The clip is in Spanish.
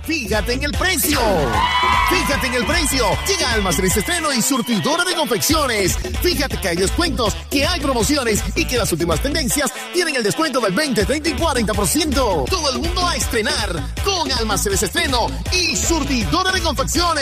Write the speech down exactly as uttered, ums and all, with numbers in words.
Fíjate en el precio. Fíjate en el precio. Llega Almacenes Estreno y Surtidora de Confecciones. Fíjate que hay descuentos, que hay promociones y que las últimas tendencias tienen el descuento del veinte, treinta y cuarenta por ciento. Todo el mundo a estrenar con Almacenes Estreno y Surtidora de Confecciones.